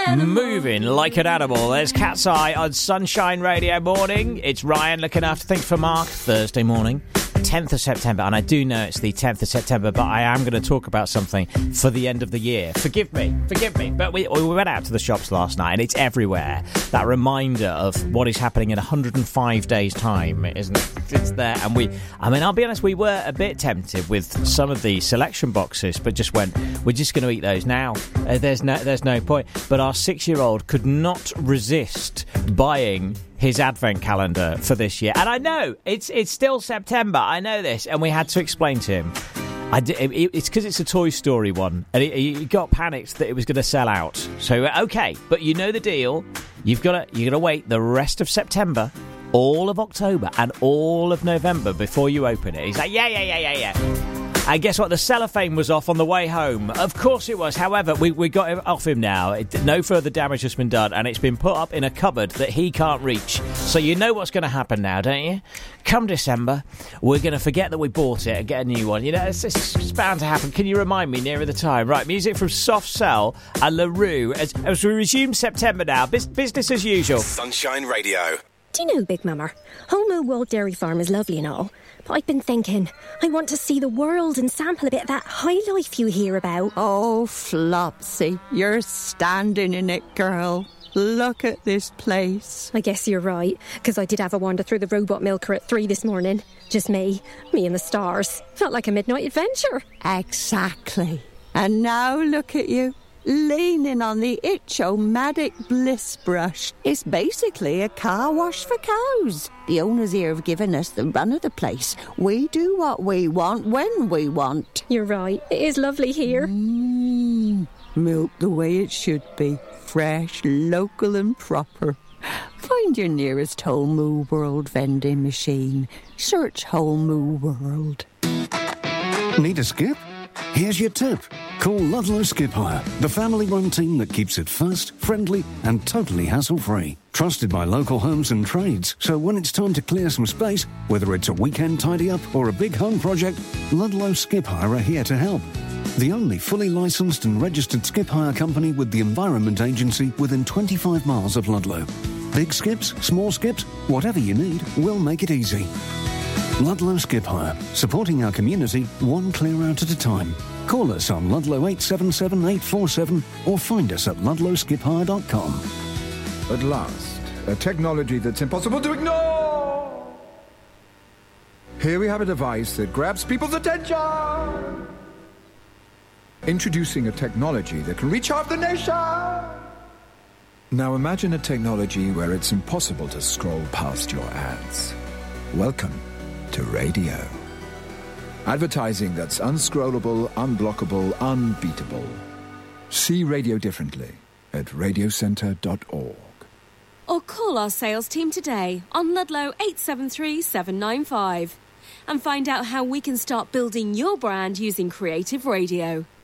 Moving like an animal. There's Cat's Eye on Sunshine Radio Morning. It's Ryan looking after things for Mark. Thursday morning, 10th of September. And I do know it's the 10th of September, but I am going to talk about something for the end of the year. Forgive me. But we went out to the shops last night and it's everywhere. That reminder of what is happening in 105 days' time, isn't it? It's there. And I'll be honest, we were a bit tempted with some of the selection boxes, but just went, we're just going to eat those now. There's no point. But our 6-year-old could not resist buying his advent calendar for this year. And I know, it's still September, I know this, and we had to explain to him. It's because it's a Toy Story one, and he got panicked that it was going to sell out. So, okay, but you know the deal. You're gonna wait the rest of September, all of October, and all of November before you open it. He's like, yeah. And guess what? The cellophane was off on the way home. Of course it was. However, we got it off him now. No further damage has been done, and it's been put up in a cupboard that he can't reach. So you know what's going to happen now, don't you? Come December, we're going to forget that we bought it and get a new one. You know, it's bound to happen. Can you remind me nearer the time? Right, music from Soft Cell and LaRue. As we resume September now, business as usual. Sunshine Radio. Do you know, Big Mama, Whole Moo World Dairy Farm is lovely and all, but I've been thinking, I want to see the world and sample a bit of that high life you hear about. Oh, Flopsy, you're standing in it, girl. Look at this place. I guess you're right, because I did have a wander through the robot milker at 3 this morning. Just me and the stars. Felt like a midnight adventure. Exactly. And now look at you, leaning on the Itch-O-Matic Bliss brush. It's basically a car wash for cows. The owners here have given us the run of the place. We do what we want when we want. You're right. It is lovely here. Milk the way it should be. Fresh, local and proper. Find your nearest Whole Moo World vending machine. Search Whole Moo World. Need a skip? Here's your tip. Call Ludlow Skip Hire, the family-run team that keeps it fast, friendly and totally hassle-free. Trusted by local homes and trades, so when it's time to clear some space, whether it's a weekend tidy-up or a big home project, Ludlow Skip Hire are here to help. The only fully licensed and registered skip hire company with the Environment Agency within 25 miles of Ludlow. Big skips, small skips, whatever you need, we'll make it easy. Ludlow Skip Hire, supporting our community one clear out at a time. Call us on Ludlow 877 847 or find us at ludlowskiphire.com. At last, a technology that's impossible to ignore. Here we have a device that grabs people's attention. Introducing a technology that can reach half the nation. Now imagine a technology where it's impossible to scroll past your ads. Welcome to radio. Advertising that's unscrollable, unblockable, unbeatable. See radio differently at radiocentre.org. Or call our sales team today on Ludlow 873 795 and find out how we can start building your brand using creative radio.